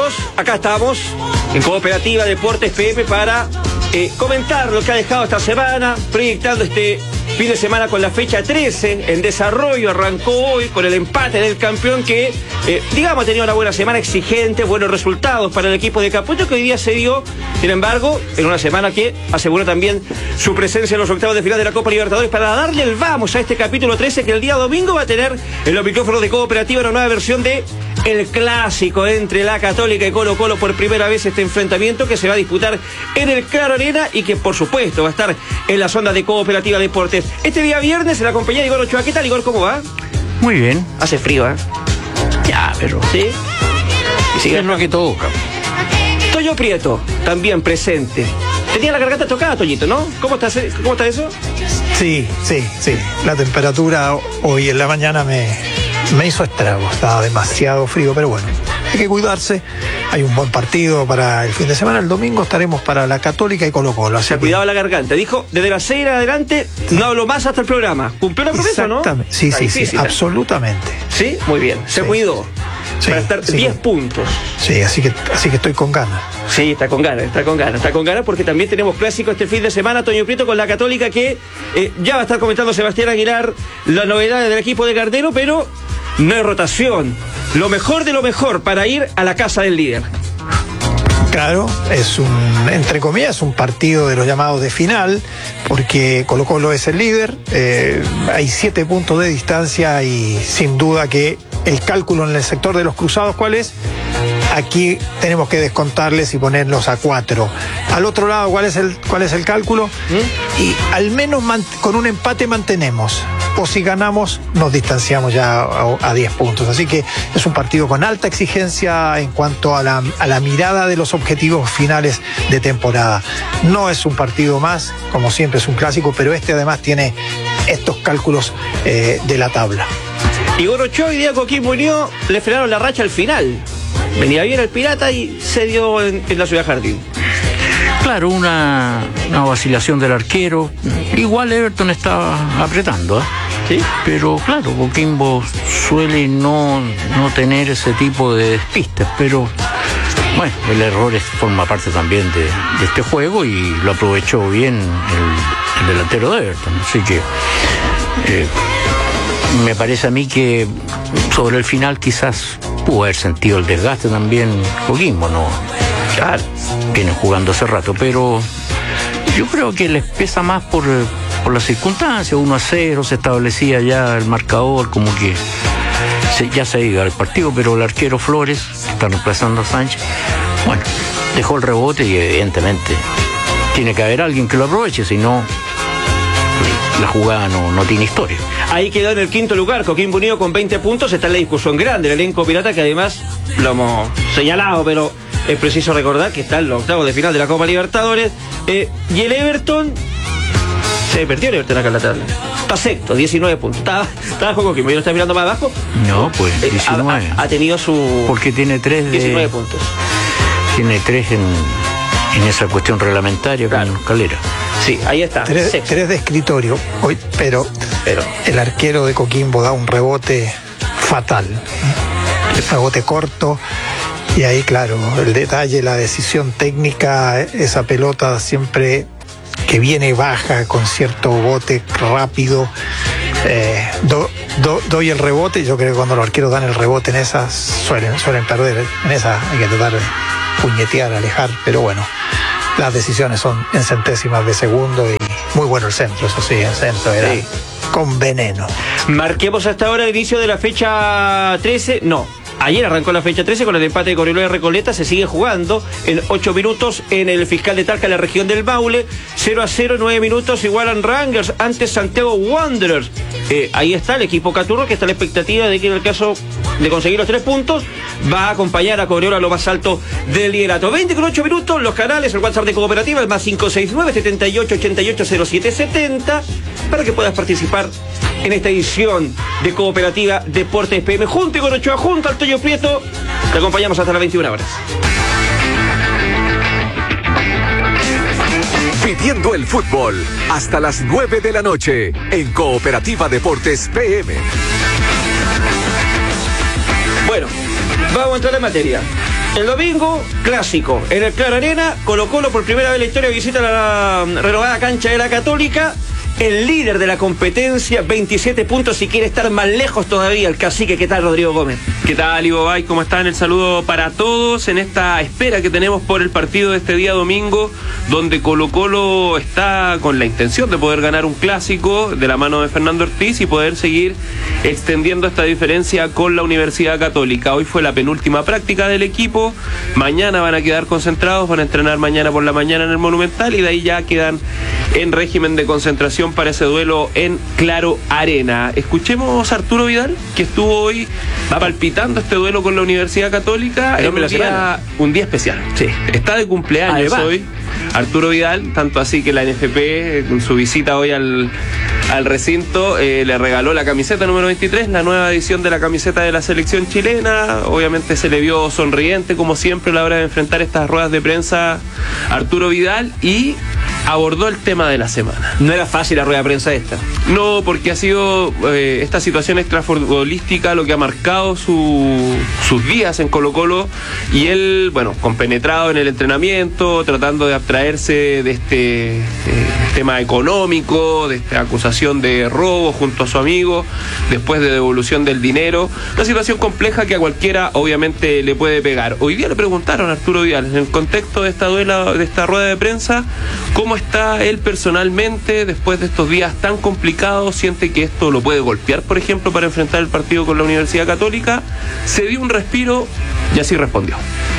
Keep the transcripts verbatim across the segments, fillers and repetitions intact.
puntos. Acá estamos en Cooperativa Deportes P M para eh, comentar lo que ha dejado esta semana, proyectando este fin de semana con la fecha trece en desarrollo. Arrancó hoy con el empate del campeón que, eh, digamos, ha tenido una buena semana exigente, buenos resultados para el equipo de Caputo, que hoy día se dio, sin embargo, en una semana que asegura también su presencia en los octavos de final de la Copa Libertadores, para darle el vamos a este capítulo trece que el día domingo va a tener en los micrófonos de Cooperativa una nueva versión de el clásico entre la Católica y Colo Colo. Por primera vez este enfrentamiento que se va a disputar en el Claro Arena y que por supuesto va a estar en las ondas de Cooperativa Deportes. Este día viernes en la compañía de Igor Ochoa. ¿Qué tal, Igor? ¿Cómo va? Muy bien. Hace frío, ¿eh? Ya, pero... ¿Sí? Y sigue lo que toca. Toño Prieto, también presente. Tenía la garganta tocada, Toñito, ¿no? ¿Cómo está, cómo está eso? Sí, sí, sí. La temperatura hoy en la mañana me, me hizo estragos. Estaba demasiado frío, pero bueno, hay que cuidarse. Hay un buen partido para el fin de semana. El domingo estaremos para la Católica y Colo Colo. Se ha cuidado la garganta. Dijo, desde las seis en adelante no hablo más hasta el programa. ¿Cumplió la promesa, no? Exactamente. Sí, sí, difícil, sí, ¿eh? Absolutamente. Sí, muy bien. Se sí. cuidó. Sí, para estar sí, diez sí. puntos. Sí, así que, así que estoy con ganas. Sí, está con ganas, está con ganas, está con ganas porque también tenemos clásico este fin de semana. Toño Prieto con la Católica, que eh, ya va a estar comentando Sebastián Aguilar la novedad del equipo de Gardero, pero no hay rotación. Lo mejor de lo mejor para ir a la casa del líder. Claro, es un, entre comillas, un partido de los llamados de final, porque Colo Colo es el líder, eh, hay siete puntos de distancia y sin duda que el cálculo en el sector de los cruzados, ¿cuál es? Aquí tenemos que descontarles y ponerlos a cuatro. Al otro lado, ¿cuál es el, cuál es el cálculo? ¿Mm? Y al menos man, con un empate mantenemos. O si ganamos, nos distanciamos ya a, a diez puntos. Así que es un partido con alta exigencia en cuanto a la, a la mirada de los objetivos finales de temporada. No es un partido más, como siempre es un clásico, pero este además tiene estos cálculos eh, de la tabla. Igor Ochoa y Diego Coquín Muñoz le frenaron la racha al final. Venía bien el Pirata y se dio en, en la Ciudad Jardín. Claro, una, una vacilación del arquero. Igual Everton está apretando, ¿eh? ¿Sí? Pero claro, Coquimbo suele no, no tener ese tipo de despistas, pero bueno, el error es, forma parte también de, de este juego y lo aprovechó bien el, el delantero de Everton. Así que eh, me parece a mí que sobre el final quizás pudo haber sentido el desgaste también Coquimbo, ¿no? Claro, vienen jugando hace rato, pero yo creo que les pesa más por, por las circunstancias. uno a cero, se establecía ya el marcador, como que se, ya se iba al partido, pero el arquero Flores, que está reemplazando a Sánchez, bueno, dejó el rebote y evidentemente tiene que haber alguien que lo aproveche, si no la jugada no, no tiene historia. Ahí quedó en el quinto lugar Coquimbo Unido con veinte puntos. Está en la discusión grande el elenco pirata, que además lo hemos señalado, pero es preciso recordar que está en los octavos de final de la Copa Libertadores. Eh, y el Everton se perdió el Everton acá en la tabla. Está sexto, diecinueve puntos. Está, está bajo Coquimbo. ¿Y no está mirando más abajo? No, pues diecinueve. Eh, ha, ha tenido su... Porque tiene tres de... diecinueve puntos. Tiene tres en, en esa cuestión reglamentaria, claro, con Calera. Sí, ahí está. Tres, tres de escritorio, hoy, pero, pero el arquero de Coquimbo da un rebote fatal. El rebote corto. Y ahí, claro, el detalle, la decisión técnica, esa pelota siempre que viene baja, con cierto bote rápido. Eh, do, do, doy el rebote. Yo creo que cuando los arqueros dan el rebote en esas, suelen, suelen perder. En esa hay que tratar de puñetear, alejar, pero bueno, las decisiones son en centésimas de segundo y muy bueno el centro, eso sí, el centro era sí. Con veneno. Marquemos hasta ahora el inicio de la fecha trece, no. Ayer arrancó la fecha trece con el empate de Cobreloa y Recoleta. Se sigue jugando en ocho minutos en el Fiscal de Talca, en la región del Maule. cero a cero, nueve minutos, igualan Rangers ante Santiago Wanderers. Eh, ahí está el equipo Caturro, que está a la expectativa de que en el caso de conseguir los tres puntos va a acompañar a Cobreloa a lo más alto del liderato. veinte con ocho minutos, los canales, el WhatsApp de Cooperativa, el más cinco seis nueve, setenta y ocho, ochenta y ocho, cero siete setenta, para que puedas participar en esta edición de Cooperativa Deportes P M. Junto con Ochoa, junto al Toño Prieto, te acompañamos hasta las veintiuna horas. Viviendo el fútbol hasta las nueve de la noche en Cooperativa Deportes P M. Bueno, vamos a entrar en materia. El domingo, clásico. En el Claro Arena, Colo-Colo por primera vez en la historia visita la renovada cancha de la Católica. El líder de la competencia, veintisiete puntos, y quiere estar más lejos todavía el Cacique. ¿Qué tal, Rodrigo Gómez? ¿Qué tal, Ivo Bay? ¿Cómo están? El saludo para todos en esta espera que tenemos por el partido de este día domingo, donde Colo-Colo está con la intención de poder ganar un clásico de la mano de Fernando Ortiz y poder seguir extendiendo esta diferencia con la Universidad Católica. Hoy fue la penúltima práctica del equipo, mañana van a quedar concentrados, van a entrenar mañana por la mañana en el Monumental y de ahí ya quedan en régimen de concentración para ese duelo en Claro Arena. Escuchemos a Arturo Vidal, que estuvo hoy, va palpitando este duelo con la Universidad Católica en un día, un día especial. Sí. Está de cumpleaños Además. hoy Arturo Vidal, tanto así que la N F P, con su visita hoy al, al recinto, eh, le regaló la camiseta número veintitrés, la nueva edición de la camiseta de la selección chilena. Obviamente se le vio sonriente, como siempre, a la hora de enfrentar estas ruedas de prensa Arturo Vidal, y abordó el tema de la semana. No era fácil la rueda de prensa esta. No, porque ha sido eh, esta situación extrafutbolística lo que ha marcado su, sus días en Colo-Colo, y él, bueno, compenetrado en el entrenamiento, tratando de abstraerse de este eh, tema económico, de esta acusación de robo junto a su amigo, después de devolución del dinero. Una situación compleja que a cualquiera obviamente le puede pegar. Hoy día le preguntaron a Arturo Vidal, en el contexto de esta, duela, de esta rueda de prensa, cómo está él personalmente después de estos días tan complicados. Siente que esto lo puede golpear, por ejemplo, para enfrentar el partido con la Universidad Católica. Se dio un respiro y así respondió.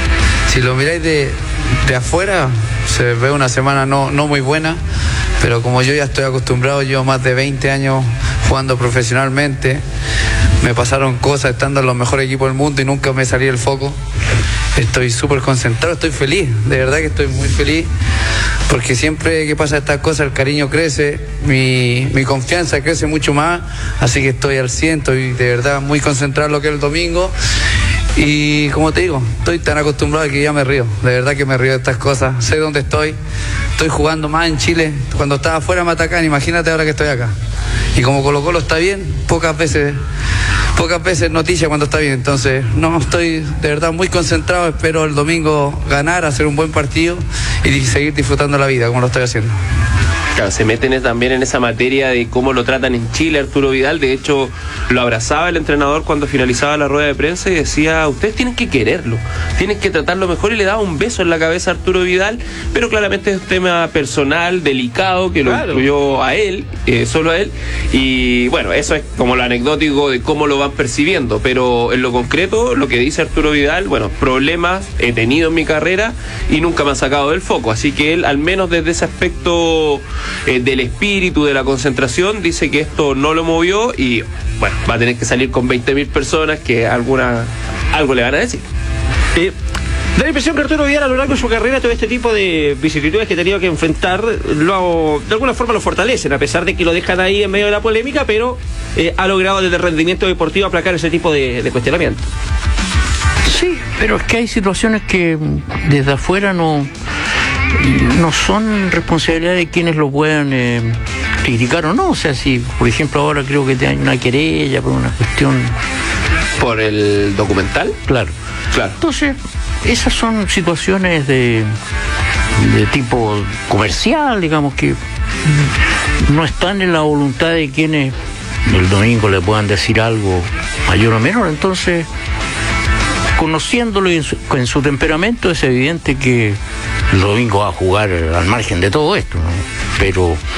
Si lo miráis de, de afuera, se ve una semana no, no muy buena, pero como yo ya estoy acostumbrado, llevo más de veinte años jugando profesionalmente, me pasaron cosas estando en los mejores equipos del mundo y nunca me salí el foco. Estoy súper concentrado, estoy feliz, de verdad que estoy muy feliz, porque siempre que pasa estas cosas el cariño crece, mi, mi confianza crece mucho más, así que estoy al cien, estoy de verdad muy concentrado en lo que es el domingo. Y como te digo, estoy tan acostumbrado que ya me río, de verdad que me río de estas cosas, sé dónde estoy, estoy jugando más en Chile, cuando estaba afuera me atacan, imagínate ahora que estoy acá. Y como Colo-Colo está bien, pocas veces, pocas veces noticia cuando está bien, entonces no, estoy de verdad muy concentrado, espero el domingo ganar, hacer un buen partido y seguir disfrutando la vida como lo estoy haciendo. Claro, se meten también en esa materia de cómo lo tratan en Chile Arturo Vidal. De hecho, lo abrazaba el entrenador cuando finalizaba la rueda de prensa y decía, ustedes tienen que quererlo, tienen que tratarlo mejor, y le daba un beso en la cabeza a Arturo Vidal, pero claramente es un tema personal, delicado, que lo claro. incluyó a él, eh, solo a él, y bueno, eso es como lo anecdótico de cómo lo van percibiendo, pero en lo concreto, lo que dice Arturo Vidal, bueno, problemas he tenido en mi carrera y nunca me han sacado del foco, así que él, al menos desde ese aspecto Eh, del espíritu, de la concentración, dice que esto no lo movió y bueno, va a tener que salir con veinte mil personas que alguna algo le van a decir. Eh, da la impresión que Arturo Vidal a lo largo de su carrera, todo este tipo de vicisitudes que ha tenido que enfrentar, lo, de alguna forma lo fortalecen, a pesar de que lo dejan ahí en medio de la polémica, pero eh, ha logrado desde el rendimiento deportivo aplacar ese tipo de, de cuestionamiento. Sí, pero es que hay situaciones que desde afuera no no son responsabilidad de quienes lo puedan eh, criticar o no. O sea, si por ejemplo ahora creo que hay una querella por una cuestión, ¿por el documental? Claro, claro. Entonces, esas son situaciones de, de tipo comercial, digamos, que no están en la voluntad de quienes el domingo le puedan decir algo mayor o menor. Entonces, conociéndolo en su, en su temperamento, es evidente que el domingo va a jugar al margen de todo esto, ¿no? Pero